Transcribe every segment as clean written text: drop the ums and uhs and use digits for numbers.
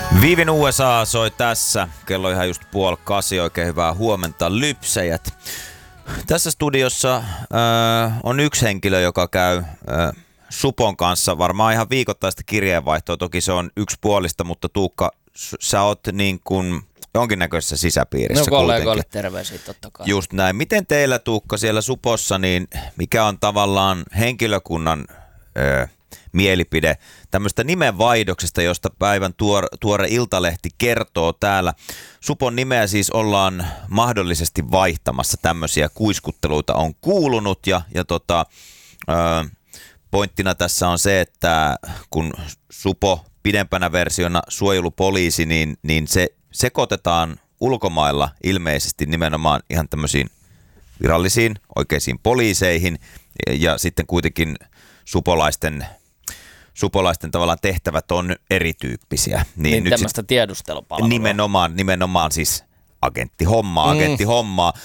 Vivin USA soi tässä. Kello ihan just 7:30. Oikein hyvää huomenta, lypsäjät. Tässä studiossa on yksi henkilö, joka käy Supon kanssa varmaan ihan viikoittaista kirjeenvaihtoa. Toki se on yksipuolista, mutta Tuukka, sä oot niin kuin jonkinnäköisessä sisäpiirissä. No kollegoille terveisiä totta kai. Just näin. Miten teillä, Tuukka, siellä Supossa, niin mikä on tavallaan henkilökunnan mielipide tämmöistä nimenvaihdoksesta, josta päivän tuore Iltalehti kertoo täällä. Supon nimeä siis ollaan mahdollisesti vaihtamassa, tämmöisiä kuiskutteluita on kuulunut ja pointtina tässä on se, että kun Supo pidempänä versiona suojelupoliisi, niin se sekoitetaan ulkomailla ilmeisesti nimenomaan ihan tämmöisiin virallisiin oikeisiin poliiseihin ja sitten kuitenkin supolaisten tavallaan tehtävät on erityyppisiä. Niin nyt tämmöistä tiedustelupalvelua. Nimenomaan siis agenttihommaa,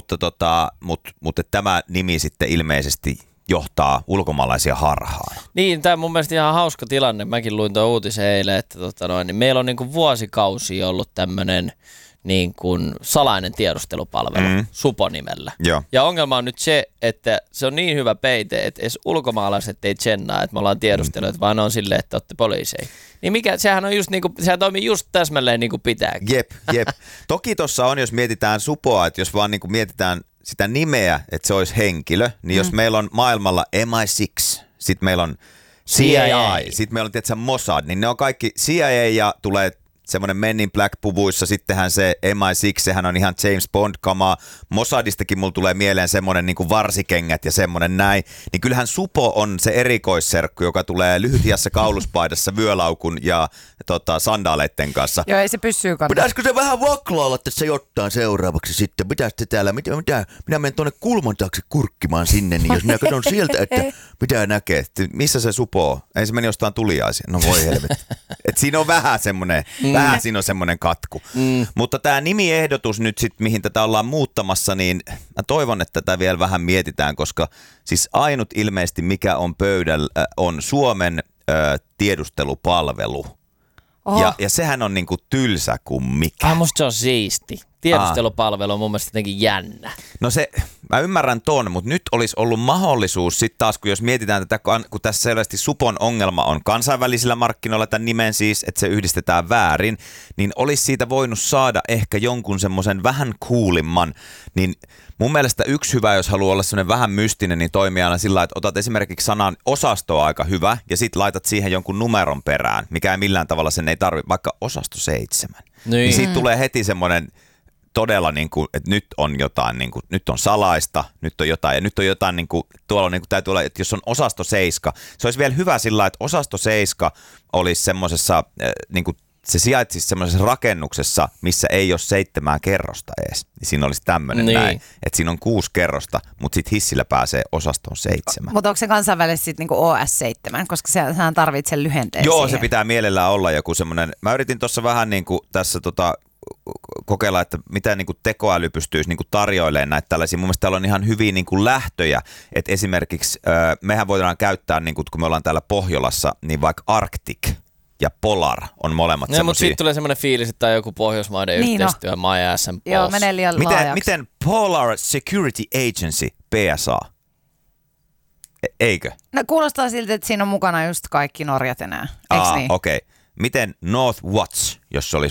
mutta tämä nimi sitten ilmeisesti johtaa ulkomaalaisia harhaan. Niin, tämä on mun mielestä ihan hauska tilanne. Mäkin luin tuon uutisen eilen, että niin meillä on niin kuin vuosikausia ollut tämmöinen niin kuin salainen tiedustelupalvelu Supo-nimellä. Joo. Ja ongelma on nyt se, että se on niin hyvä peite, että edes ulkomaalaiset ei tsennaa, että me ollaan tiedustelleet, vaan on silleen, että olette poliiseja. Niin sehän on just niin kuin, sehän toimii just täsmälleen niin kuin pitääkin. Jep. Toki tuossa on, jos mietitään Supoa, että jos vaan niin kuin mietitään sitä nimeä, että se olisi henkilö, niin jos meillä on maailmalla MI6, sitten meillä on CIA, sitten meillä on tietysti Mossad, niin ne on kaikki CIA ja tulee semmoinen Men in Black-puvuissa, sittenhän se MI6, sehän on ihan James Bond-kamaa. Mossadistakin mulla tulee mieleen semmoinen niin kuin varsikengät ja semmoinen näin. Niin kyllähän Supo on se erikoisserkku, joka tulee lyhytiässä kauluspaidassa vyölaukun ja sandaaleitten kanssa. Joo, ei se pysyy kannattaa. Pitäisikö se vähän vaklailla tässä jotain seuraavaksi sitten? Pitäisi täällä, minä menen tuonne kulman taakse kurkkimaan sinne, niin jos minä katson sieltä, että mitä näkee. Missä se Supo on? Ei se meni jostain tuliaisia. No voi helvetti. Et siinä on vähän semmoinen katku. Mutta tämä nimiehdotus nyt sitten, mihin tätä ollaan muuttamassa, niin mä toivon, että tätä vielä vähän mietitään, koska siis ainut ilmeisesti mikä on pöydällä on Suomen tiedustelupalvelu. Ja sehän on niinku tylsä kuin mikä. Musta se on siisti. Tiedustelupalvelu on mun mielestä jotenkin jännä. No mä ymmärrän ton, mutta nyt olisi ollut mahdollisuus sitten taas, kun jos mietitään tätä, kun tässä selvästi Supon ongelma on kansainvälisillä markkinoilla tämän nimen siis, että se yhdistetään väärin, niin olisi siitä voinut saada ehkä jonkun semmoisen vähän coolimman, niin mun mielestä yksi hyvä, jos haluaa olla semmoinen vähän mystinen, niin toimii aina sillä, että otat esimerkiksi sanan osasto aika hyvä ja sitten laitat siihen jonkun numeron perään, mikä ei millään tavalla sen ei tarvitse, vaikka osasto 7. Niin siitä tulee heti semmoinen todella niin kuin, että nyt on jotain, niin kuin, nyt on salaista, nyt on jotain, ja nyt on jotain, niin kuin, tuolla niin kuin, täytyy olla, että jos on osasto 7, se olisi vielä hyvä sillä, että osasto 7 olisi semmoisessa, niin kuin, se sijaitsisi semmoisessa rakennuksessa, missä ei ole 7 kerrosta edes. Niin siinä olisi tämmöinen näin, että siinä on 6 kerrosta, mutta sitten hissillä pääsee osastoon 7. Mutta onko se kansainvälisesti sitten niinku OS7, koska sehän tarvitsee sen lyhenteen Joo, siihen. Se pitää mielellään olla joku semmoinen, mä yritin tuossa vähän niin kuin tässä kokeilla, että mitä niin kuin tekoäly pystyisi niin kuin tarjoilemaan näitä tällaisia. Mun mielestä täällä on ihan hyviä niin kuin lähtöjä, että esimerkiksi mehän voidaan käyttää, niin kuin, kun me ollaan täällä Pohjolassa, niin vaikka Arctic ja Polar on molemmat semmoisia. Mutta siitä tulee semmoinen fiilis, että tämä on joku Pohjoismaiden yhteistyö, maa ja SM Pols. Joo, menee liian laajaksi. Miten Polar Security Agency, PSA? Eikö? No kuulostaa siltä, että siinä on mukana just kaikki Norjat enää, eikö niin? Okei. Miten North Watch, jos se olisi